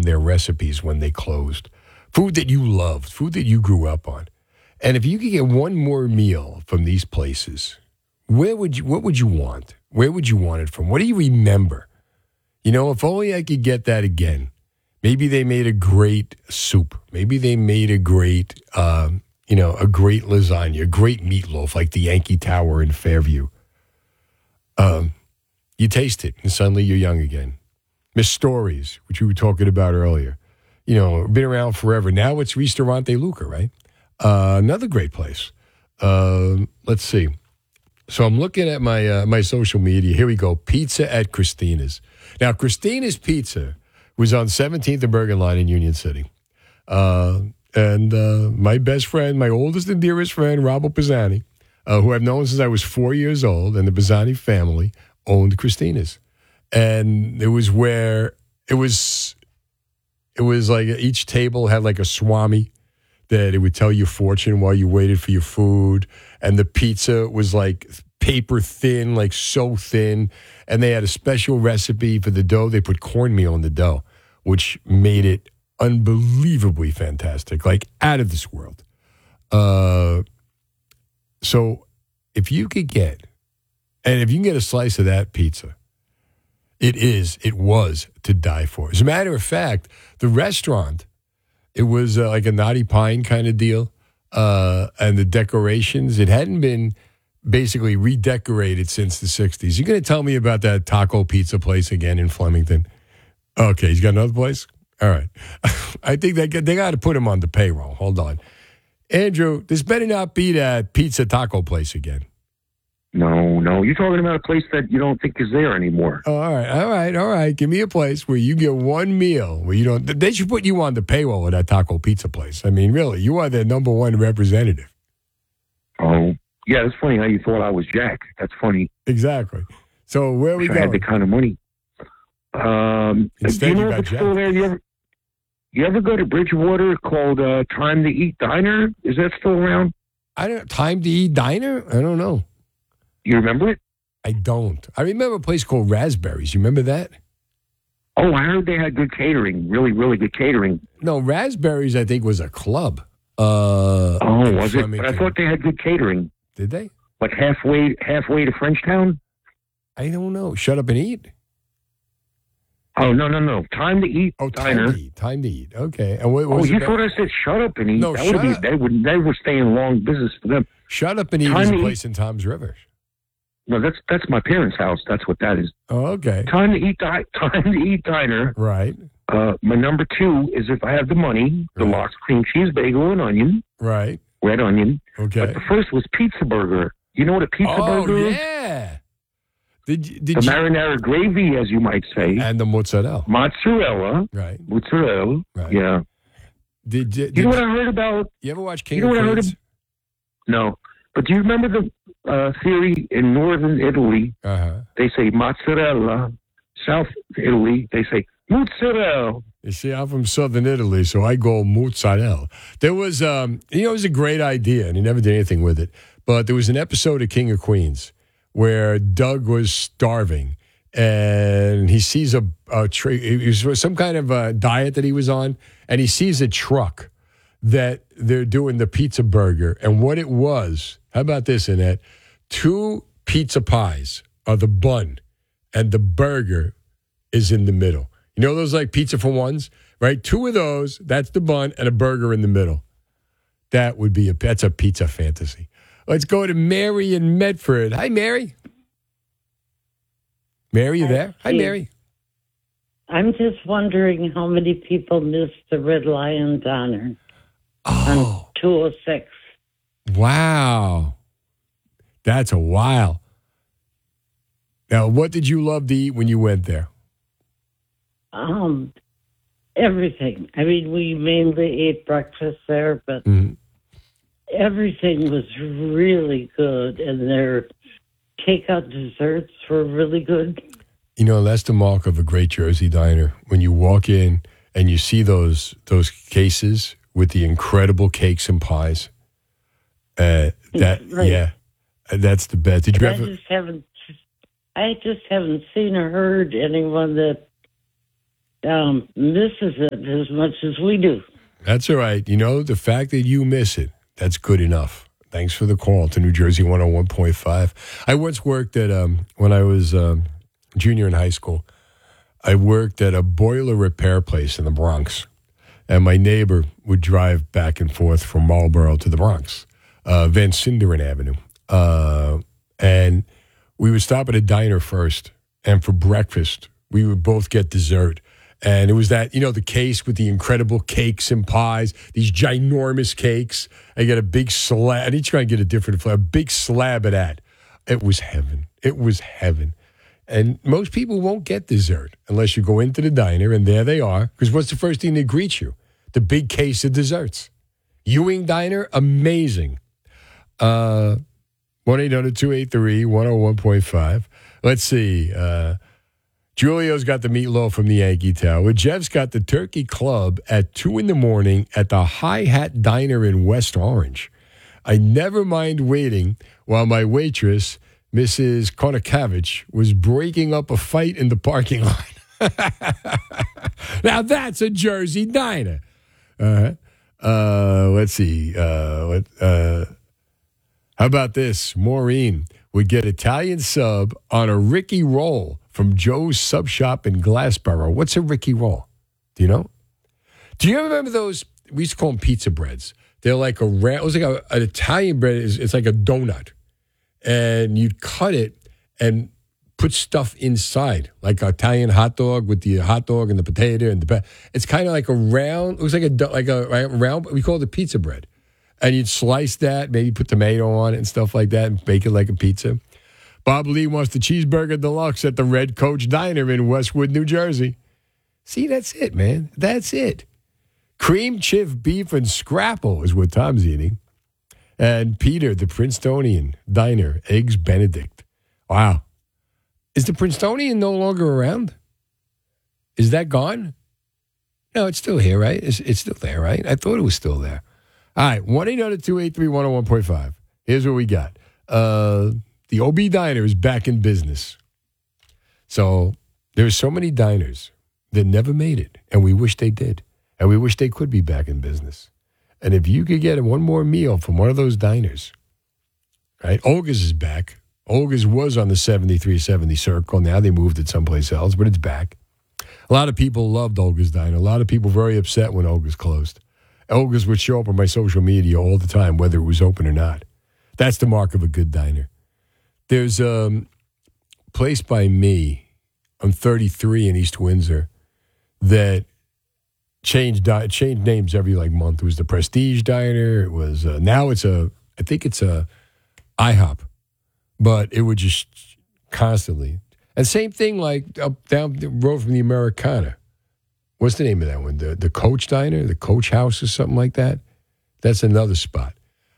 from their recipes when they closed. Food that you loved, food that you grew up on. And if you could get one more meal from these places, what would you want? Where would you want it from? What do you remember? You know, if only I could get that again. Maybe they made a great soup. Maybe they made a great, a great lasagna, a great meatloaf like the Yankee Tower in Fairview. You taste it, and suddenly you're young again. Miss Stories, which we were talking about earlier. You know, been around forever. Now it's Ristorante Luca, right? Another great place. Let's see. So I'm looking at my social media. Here we go. Pizza at Christina's. Now, Christina's Pizza was on 17th and Bergen Line in Union City. And my best friend, my oldest and dearest friend, Robbo Pisani, who I've known since I was 4 years old, and the Pisani family owned Christina's. And it was where it was like each table had like a swami that it would tell you fortune while you waited for your food. And the pizza was like paper thin, like so thin. And they had a special recipe for the dough. They put cornmeal in the dough, which made it unbelievably fantastic, like out of this world. So if you could get, and if you can get a slice of that pizza, it was to die for. As a matter of fact, the restaurant, it was like a Naughty Pine kind of deal. And the decorations, it hadn't been basically redecorated since the 60s. You're going to tell me about that taco pizza place again in Flemington? Okay, he's got another place? All right. I think they got to put him on the payroll. Hold on. Andrew, this better not be that pizza taco place again. No. You're talking about a place that you don't think is there anymore. Oh, all right. Give me a place where you get one meal where you don't. They should put you on the payroll of that taco pizza place. I mean, really, you are their number one representative. Oh, yeah. That's funny how you thought I was Jack. That's funny. Exactly. So where we I going? had the kind of money. Instead, do you know you if it's got still there? You ever go to Bridgewater called Time to Eat Diner? Is that still around? Time to Eat Diner? I don't know. You remember it? I don't. I remember a place called Raspberries. You remember that? Oh, I heard they had good catering. Really, really good catering. No, Raspberries, I think, was a club. Was it? But I thought they had good catering. Did they? Like halfway to Frenchtown? I don't know. Shut Up and Eat? Oh, no. Time to Eat Diner. Time to Eat. Okay. And what was you thought I said Shut Up and Eat? No, They would stay in long business for them. Shut Up and Eat is a place in Toms River. No, that's my parents' house. That's what that is. Oh, okay. Time to Eat Diner. Right. My number 2 is if I have the money, the lox cream cheese bagel and onion. Right. Red onion. Okay. But the first was Pizza Burger. You know what a pizza burger is? Oh, yeah. Did the marinara gravy, as you might say. And the mozzarella. Mozzarella. Right. Mozzarella. Right. Yeah. Did you know what I heard about? You ever watch King of Queens? No. But do you remember the theory in northern Italy? Uh-huh. They say mozzarella. South Italy, they say mozzarella. You see, I'm from southern Italy, so I go mozzarella. There was, it was a great idea, and he never did anything with it. But there was an episode of King of Queens where Doug was starving, and he sees a it was some kind of a diet that he was on, and he sees a truck that they're doing the pizza burger. And what it was, how about this, Annette? 2 pizza pies are the bun, and the burger is in the middle. You know those like pizza for ones, right? 2 of those, that's the bun, and a burger in the middle. That's a pizza fantasy. Let's go to Mary in Medford. Hi, Mary. Mary, you there? Hi, Mary. I'm just wondering how many people missed the Red Lion Diner on 206. Wow. That's a while. Now, what did you love to eat when you went there? Everything. I mean, we mainly ate breakfast there, but everything was really good, and their takeout desserts were really good. You know, that's the mark of a great Jersey diner. When you walk in and you see those cases with the incredible cakes and pies. Right. Yeah, that's the best. Did you I just haven't seen or heard anyone that misses it as much as we do. That's all right. You know, the fact that you miss it, that's good enough. Thanks for the call to New Jersey 101.5. I once worked at, when I was junior in high school, I worked at a boiler repair place in the Bronx. And my neighbor would drive back and forth from Marlboro to the Bronx, Van Sinderen Avenue. And we would stop at a diner first. And for breakfast, we would both get dessert. And it was that, the case with the incredible cakes and pies, these ginormous cakes. I get a big slab. And each guy get a different flavor, a big slab of that. It was heaven. It was heaven. And most people won't get dessert unless you go into the diner, and there they are. Because what's the first thing that greets you? The big case of desserts. Ewing Diner, amazing. 1-800-283-101.5. Let's see. Julio's got the meatloaf from the Yankee Tower. Jeff's got the turkey club at 2 a.m. at the Hi-Hat Diner in West Orange. I never mind waiting while my waitress, Mrs. Konakavich, was breaking up a fight in the parking lot. Now that's a Jersey diner. Let's see. How about this? Maureen would get Italian sub on a Ricky roll from Joe's Sub Shop in Glassboro. What's a Ricky roll? Do you know? Do you remember those? We used to call them pizza breads. They're like it was like an Italian bread. It's like a donut. And you'd cut it and put stuff inside, like an Italian hot dog with the hot dog and the potato and the. It's kind of like a round. It was like a round. We call it a pizza bread, and you'd slice that, maybe put tomato on it and stuff like that, and bake it like a pizza. Bob Lee wants the cheeseburger deluxe at the Red Coach Diner in Westwood, New Jersey. See, that's it, man. That's it. Cream chiv beef and scrapple is what Tom's eating. And Peter, the Princetonian Diner, Eggs Benedict. Wow. Is the Princetonian no longer around? Is that gone? No, it's still here, right? It's still there, right? I thought it was still there. All right, 1-800-283-101.5. Here's what we got. The OB Diner is back in business. So there's so many diners that never made it, and we wish they did. And we wish they could be back in business. And if you could get one more meal from one of those diners, right? Olga's is back. Olga's was on the 7370 Circle. Now they moved it someplace else, but it's back. A lot of people loved Olga's Diner. A lot of people very upset when Olga's closed. Olga's would show up on my social media all the time, whether it was open or not. That's the mark of a good diner. There's a place by me on 33 in East Windsor that changed names every month. It was the Prestige Diner. It was now I think it's a IHOP, but it would just constantly. And same thing up down the road from the Americana. What's the name of that one? The Coach Diner, the Coach House or something like that. That's another spot.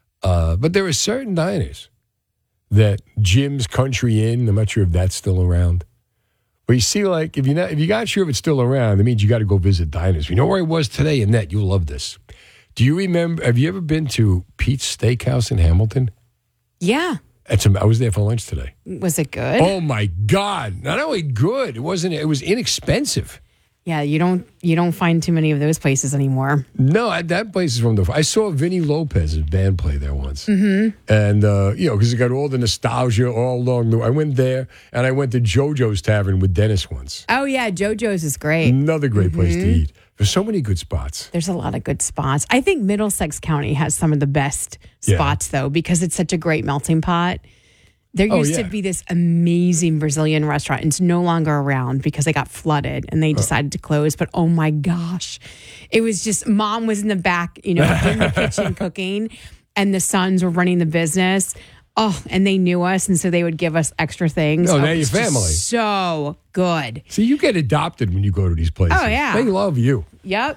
But there are certain diners that Jim's Country Inn, I'm not sure if that's still around. But you see, if you're not sure if it's still around, it means you got to go visit diners. You know where I was today, Annette? You'll love this. Do you remember, have you ever been to Pete's Steakhouse in Hamilton? Yeah. I was there for lunch today. Was it good? Oh, my God. Not only good, it was inexpensive. Yeah, you don't find too many of those places anymore. No, that place is from I saw Vinny Lopez's band play there once. Mm-hmm. And, because it got all the nostalgia all along. I went there, and I went to JoJo's Tavern with Dennis once. Oh, yeah, JoJo's is great. Another great place to eat. There's so many good spots. There's a lot of good spots. I think Middlesex County has some of the best spots, though, because it's such a great melting pot. There used to be this amazing Brazilian restaurant, and it's no longer around because they got flooded and they decided to close. But oh my gosh, it was just, Mom was in the back, in the kitchen cooking, and the sons were running the business. Oh, and they knew us, and so they would give us extra things. Oh, now your family. So good. See, you get adopted when you go to these places. Oh, yeah. They love you. Yep,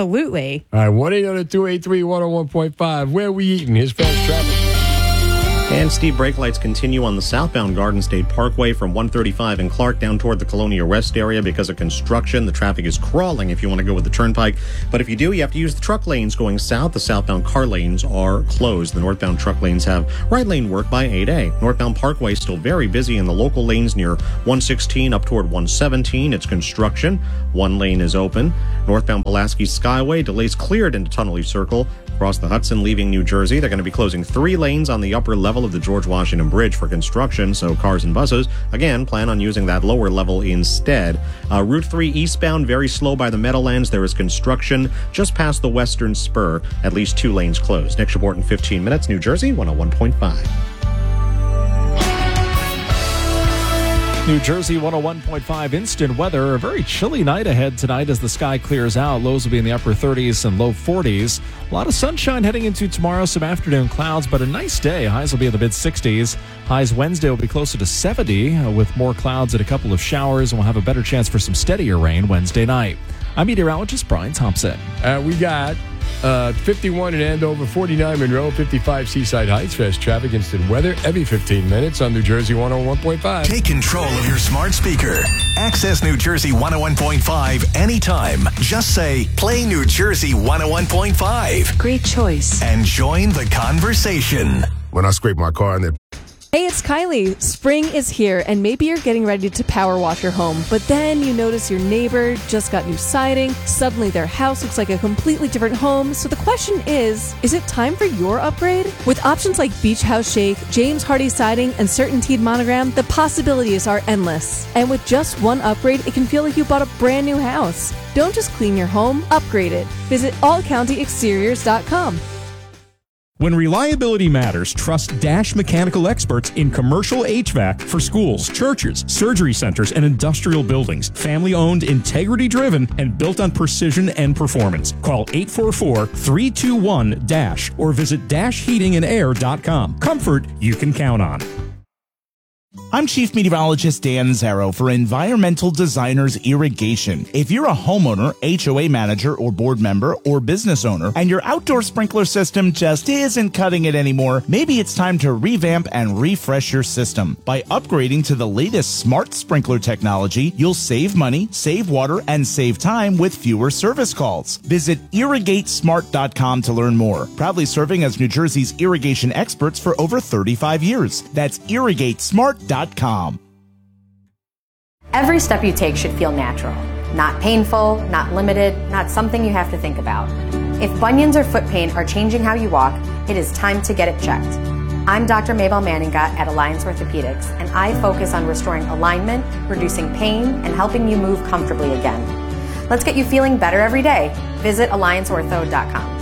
absolutely. All right, 1-800-283-101.5. Where are we eating? Here's Fast Traffic. And Steve, brake lights continue on the southbound Garden State Parkway from 135 in Clark down toward the Colonia West area because of construction. The traffic is crawling if you want to go with the turnpike. But if you do, you have to use the truck lanes going south. The southbound car lanes are closed. The northbound truck lanes have right lane work by 8A. Northbound Parkway still very busy in the local lanes near 116 up toward 117. It's construction. One lane is open. Northbound Pulaski Skyway, delays cleared into Tunnelly Circle. Across the Hudson leaving New Jersey, they're going to be closing 3 lanes on the upper level of the George Washington Bridge for construction, so cars and buses, again, plan on using that lower level instead. Route 3 eastbound, very slow by the Meadowlands. There is construction just past the Western Spur. At least 2 lanes closed. Next report in 15 minutes, New Jersey 101.5. New Jersey 101.5 instant weather. A very chilly night ahead tonight as the sky clears out. Lows will be in the upper 30s and low 40s. A lot of sunshine heading into tomorrow, some afternoon clouds, but a nice day. Highs will be in the mid-60s. Highs Wednesday will be closer to 70 with more clouds and a couple of showers, and we'll have a better chance for some steadier rain Wednesday night. I'm meteorologist Brian Thompson. We got 51 in Andover, 49 Monroe, 55 Seaside Heights. Fast traffic, instant weather every 15 minutes on New Jersey 101.5. Take control of your smart speaker. Access New Jersey 101.5 anytime. Just say, play New Jersey 101.5. Great choice. And join the conversation. When I scrape my car and Hey, it's Kylie. Spring is here, and maybe you're getting ready to power wash your home, but then you notice your neighbor just got new siding. Suddenly their house looks like a completely different home. So the question is it time for your upgrade? With options like Beach House Shake, James Hardie Siding, and CertainTeed Monogram, the possibilities are endless. And with just one upgrade, it can feel like you bought a brand new house. Don't just clean your home, upgrade it. Visit allcountyexteriors.com. When reliability matters, trust Dash Mechanical experts in commercial HVAC for schools, churches, surgery centers, and industrial buildings. Family-owned, integrity-driven, and built on precision and performance. Call 844-321-DASH or visit dashheatingandair.com. Comfort you can count on. I'm Chief Meteorologist Dan Zarrow for Environmental Designers Irrigation. If you're a homeowner, HOA manager, or board member, or business owner, and your outdoor sprinkler system just isn't cutting it anymore, maybe it's time to revamp and refresh your system. By upgrading to the latest smart sprinkler technology, you'll save money, save water, and save time with fewer service calls. Visit irrigatesmart.com to learn more. Proudly serving as New Jersey's irrigation experts for over 35 years. That's irrigatesmart.com. Every step you take should feel natural, not painful, not limited, not something you have to think about. If bunions or foot pain are changing how you walk, it is time to get it checked. I'm Dr. Mabel Manninga at Alliance Orthopedics, and I focus on restoring alignment, reducing pain, and helping you move comfortably again. Let's get you feeling better every day. Visit allianceortho.com.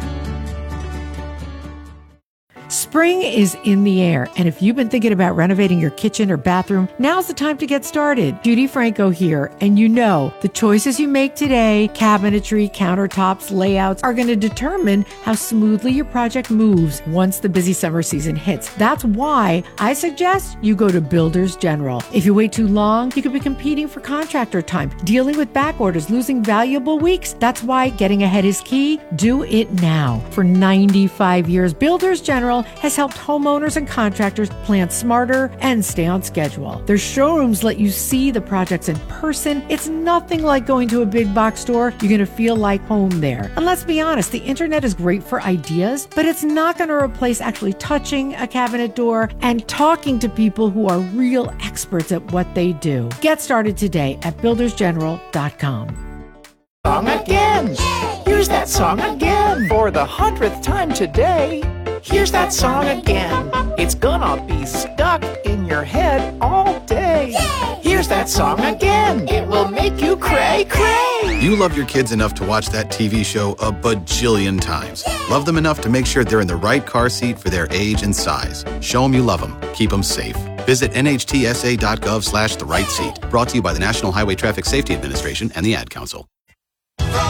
Spring is in the air, and if you've been thinking about renovating your kitchen or bathroom, now's the time to get started. Judy Franco here, and you know the choices you make today, cabinetry, countertops, layouts, are going to determine how smoothly your project moves once the busy summer season hits. That's why I suggest you go to Builders General. If you wait too long, you could be competing for contractor time, dealing with back orders, losing valuable weeks. That's why getting ahead is key. Do it now. For 95 years, Builders General has helped homeowners and contractors plan smarter and stay on schedule. Their showrooms let you see the projects in person. It's nothing like going to a big box store. You're going to feel like home there. And let's be honest, the internet is great for ideas, but it's not going to replace actually touching a cabinet door and talking to people who are real experts at what they do. Get started today at buildersgeneral.com. Song again. Here's that song again. For the 100th time today. Here's that song again. It's gonna be stuck in your head all day. Here's that song again. It will make you cray, cray. You love your kids enough to watch that TV show a bajillion times. Love them enough to make sure they're in the right car seat for their age and size. Show them you love them. Keep them safe. Visit nhtsa.gov/the right seat. Brought to you by the National Highway Traffic Safety Administration and the Ad Council.